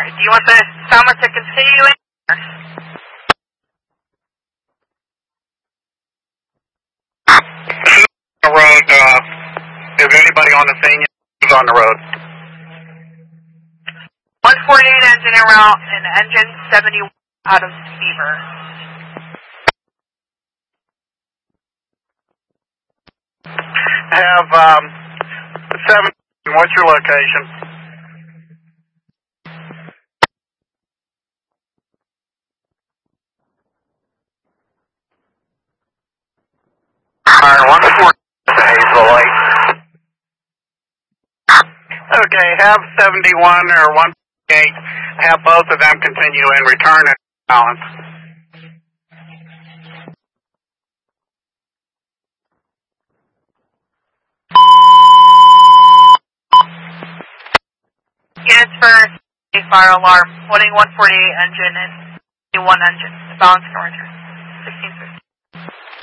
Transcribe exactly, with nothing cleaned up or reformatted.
Do you want the timer to continue? The road, uh, is anybody on the scene who's on the road? one forty-eight engine en route and engine seventy-one out of Beaver. Have, um, seven, what's your location? Alright, one forty, Hazel Lake. Okay, have seventy-one or one forty-eight, have both of them continue and return at balance. Units for a fire alarm, one one forty-eight engine and one engine. The balance can return. sixteen fifty.